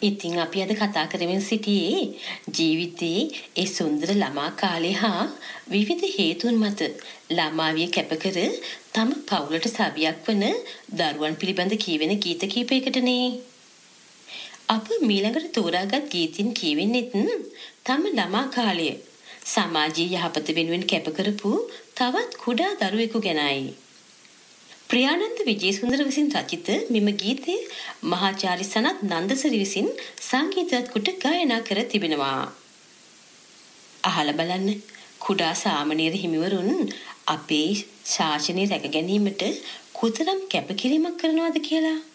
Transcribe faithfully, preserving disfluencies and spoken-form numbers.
ඉතින් අපි අද කතා කරමින් සිටියේ ජීවිතයේ ඒ සුන්දර ළමා කාලේ හා විවිධ හේතුන් මත ළමාවිය කැපකර තම පවුලට සවියක් වන දරුවන් පිළිබඳ කියවෙන ගීත කීපයකටනේ. අප මීළඟට තෝරාගත් ගීතින් කියවෙන්නෙත් තම ළමා කාලය සමාජීය යහපත වෙනුවෙන් කැපකරපු තවත් කුඩා දරුවෙකු ගැනයි. ප්‍රියානන්ද විජේසුන්දර විසින් රචිත මෙම ගීතය මහාචාර්ය සනත් නන්දසිරි විසින් සංගීතවත් කොට ගායනා කර තිබෙනවා. අහලා බලන්න කුඩා සාමණේර හිමිවරුන් අපේ ශාසනය රැක ගැනීමට කොතරම් කැපකිරීමක් කරනවද කියලා.